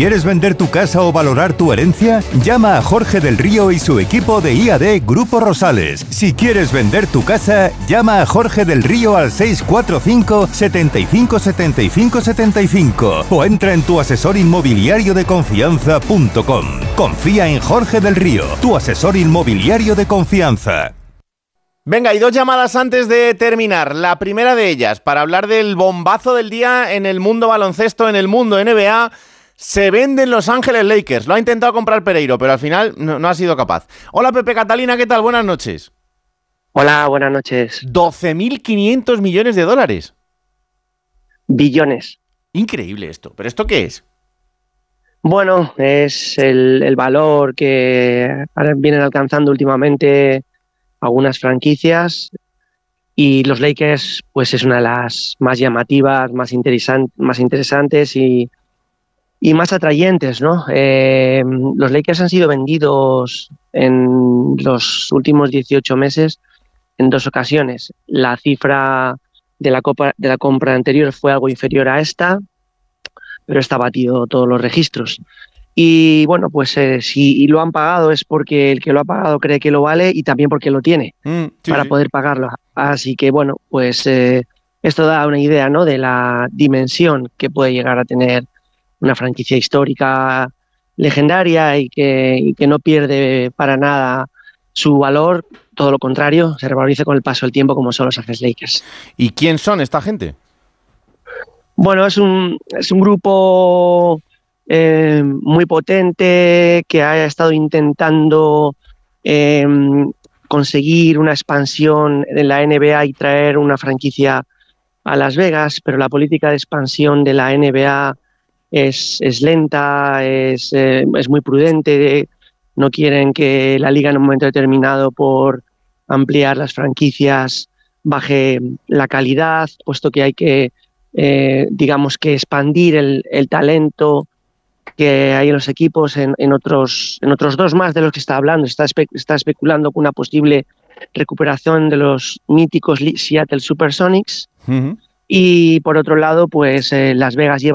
¿Quieres vender tu casa o valorar tu herencia? Llama a Jorge del Río y su equipo de IAD Grupo Rosales. Si quieres vender tu casa, llama a Jorge del Río al 645 75 75 75 o entra en tuasesorinmobiliariodeconfianza.com. Confía en Jorge del Río, tu asesor inmobiliario de confianza. Venga, y 2 llamadas antes de terminar. La primera de ellas, para hablar del bombazo del día en el mundo baloncesto, en el mundo NBA. Se venden Los Ángeles Lakers. Lo ha intentado comprar Pereiro, pero al final no ha sido capaz. Hola, Pepe Catalina, ¿qué tal? Buenas noches. Hola, buenas noches. 12.500 millones de dólares. Billones. Increíble esto. ¿Pero esto qué es? Bueno, es el valor que vienen alcanzando últimamente algunas franquicias, y los Lakers pues es una de las más llamativas, más interesantes y más atrayentes, ¿no? Los Lakers han sido vendidos en los últimos 18 meses en 2 ocasiones. La cifra de la compra anterior fue algo inferior a esta, pero está batido todos los registros. Y bueno, pues si lo han pagado es porque el que lo ha pagado cree que lo vale y también porque lo tiene para poder pagarlo. Así que bueno, pues esto da una idea, ¿no?, de la dimensión que puede llegar a tener una franquicia histórica, legendaria y que no pierde para nada su valor. Todo lo contrario, se revaloriza con el paso del tiempo, como son los Ángeles Lakers. ¿Y quién son esta gente? Bueno, es un grupo muy potente que ha estado intentando conseguir una expansión en la NBA y traer una franquicia a Las Vegas, pero la política de expansión de la NBA es lenta, es muy prudente. No quieren que la liga en un momento determinado, por ampliar las franquicias, baje la calidad, puesto que hay que, digamos, que expandir el talento que hay en los equipos en otros 2 más de los que está hablando. Está especulando con una posible recuperación de los míticos Seattle Supersonics. Y por otro lado, pues Las Vegas lleva